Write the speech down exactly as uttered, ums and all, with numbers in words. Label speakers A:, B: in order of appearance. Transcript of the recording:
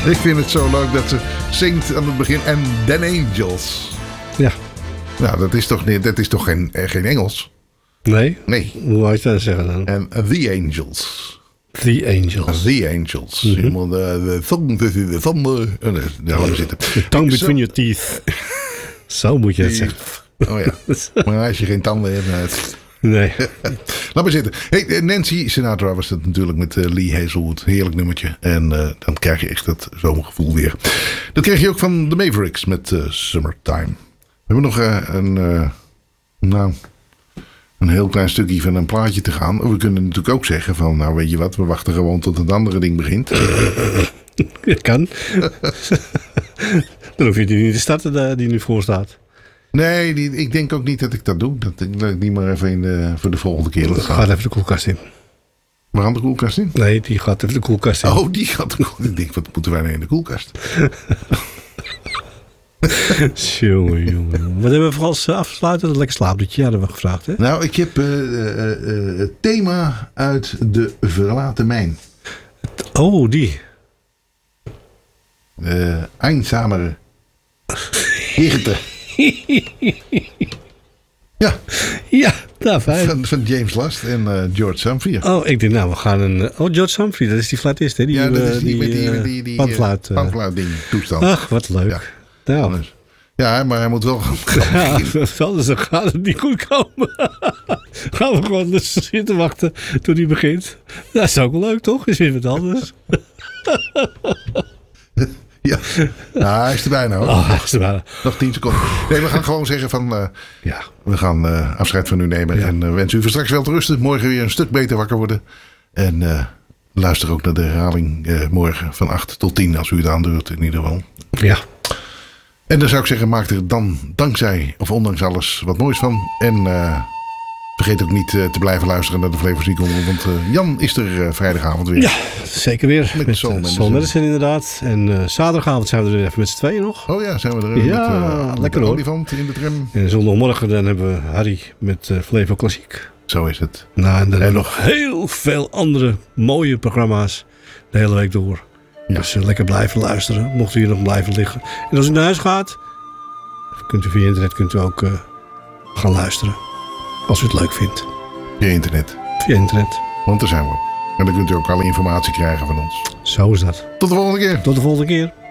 A: Ik vind het zo leuk dat ze zingt aan het begin. En then Angels.
B: Ja.
A: Nou, dat is toch, niet, dat is toch geen, geen Engels?
B: Nee?
A: Nee.
B: Hoe wou je dat zeggen dan?
A: En The Angels.
B: The Angels.
A: The Angels.
B: Mm-hmm.
A: Helemaal de, de thumb, de thumb. Ja, laat we zitten.
B: The tongue between your teeth. Zo moet je het zeggen.
A: Oh ja. Maar als je geen tanden hebt...
B: Nee.
A: Laat maar zitten. Hey, Nancy Sinatra was het natuurlijk met uh, Lee Hazelwood. Heerlijk nummertje. En uh, dan krijg je echt dat zomergevoel weer. Dat krijg je ook van de Mavericks met uh, Summertime. We hebben nog uh, een... Uh, nou... Een heel klein stukje van een plaatje te gaan. We kunnen natuurlijk ook zeggen van... Nou, weet je wat? We wachten gewoon tot het andere ding begint.
B: Dat kan. Dan hoef je die niet te starten die nu voor staat.
A: Nee, die, ik denk ook niet dat ik dat doe. Dat ik, dat ik die maar even in de, voor de volgende keer laat gaan.
B: Gaat even de koelkast in.
A: Waar gaan de koelkast in?
B: Nee, die gaat even de koelkast in.
A: Oh, die gaat de koelkast in. Ik denk, wat moeten wij nou in de koelkast?
B: Jongen, jongen. Wat hebben we vooral als afsluiten? Dat lekker slaapliedje, ja, dat hebben we gevraagd, hè?
A: Nou, ik heb uh, uh, uh, het thema uit de Verlaten Mijn.
B: Oh, die.
A: Uh, Einsamere. Hirte. Ja.
B: Ja, daar fijn.
A: Van, van James Last en uh, George Humphrey.
B: Oh, ik denk, nou, we gaan een... Oh, George Humphrey, dat is die fluitist, hè? Die,
A: ja, dat is die,
B: die,
A: met die,
B: uh,
A: die, die
B: panfluit.
A: Uh, panfluit ding, toestand.
B: Ach, wat leuk. Ja. Nou.
A: Ja, maar hij moet wel
B: gaan. Ja, anders dan gaat het niet goed komen. Gaan we gewoon dus zitten wachten tot hij begint. Dat is ook wel leuk, toch? Is weer wat anders.
A: Ja, nou, hij is er bijna hoor.
B: Oh, hij is er bijna.
A: Nog tien seconden. Nee, we gaan gewoon zeggen van... Uh,
B: ja.
A: We gaan uh, afscheid van u nemen. Ja. En uh, wensen u voor straks wel te rusten. Morgen weer een stuk beter wakker worden. En uh, luister ook naar de herhaling uh, morgen van acht tot tien. Als u het aandurft in ieder geval.
B: Ja.
A: En dan zou ik zeggen, maak er dan dankzij of ondanks alles wat moois van. En uh, vergeet ook niet uh, te blijven luisteren naar de Flevo's-Ziekondel. Want uh, Jan is er uh, vrijdagavond weer.
B: Ja, zeker weer.
A: Met, met Soul
B: Soul Medicine inderdaad. En uh, zaterdagavond zijn we er even met z'n tweeën nog.
A: Oh ja, zijn we er
B: ja,
A: met, uh,
B: lekker
A: met de
B: hoor.
A: olifant in de tram.
B: En zondagmorgen dan hebben we Harry met uh, Flevo Klassiek.
A: Zo is het.
B: Nou, en dan hebben we nog heel veel andere mooie programma's de hele week door. Ja. Dus uh, lekker blijven luisteren. Mocht u hier nog blijven liggen. En als u naar huis gaat, kunt u via internet kunt u ook uh, gaan luisteren. Als u het leuk vindt.
A: Via internet.
B: Via internet.
A: Want daar zijn we. En dan kunt u ook alle informatie krijgen van ons.
B: Zo is dat.
A: Tot de volgende keer.
B: Tot de volgende keer.